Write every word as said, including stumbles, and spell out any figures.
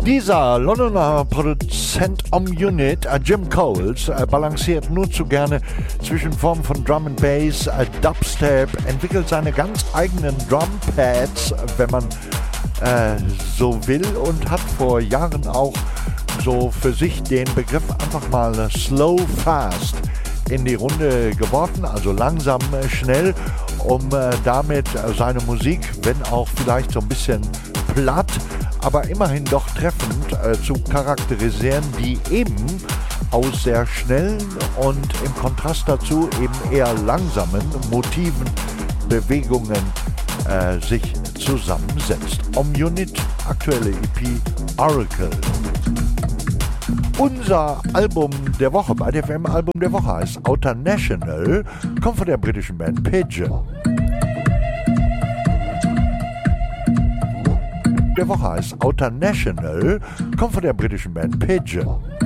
Dieser Londoner Produzent Om-Unit, äh, Jim Coles, äh, balanciert nur zu gerne zwischen Formen von Drum and Bass, äh, Dubstep, entwickelt seine ganz eigenen Drumpads, wenn man äh, so will, und hat vor Jahren auch so für sich den Begriff einfach mal Slow Fast in die Runde geworfen, also langsam, äh, schnell, um äh, damit äh, seine Musik, wenn auch vielleicht so ein bisschen platt, aber immerhin doch treffend äh, zu charakterisieren, die eben aus sehr schnellen und im Kontrast dazu eben eher langsamen Motiven, Bewegungen äh, sich zusammensetzt. Om-Unit, aktuelle E P Oracle. Unser Album der Woche bei D F M Album der Woche heißt Outer National, kommt von der britischen Band Pigeon. Der Woche heißt Outer National, kommt von der britischen Band Pigeon.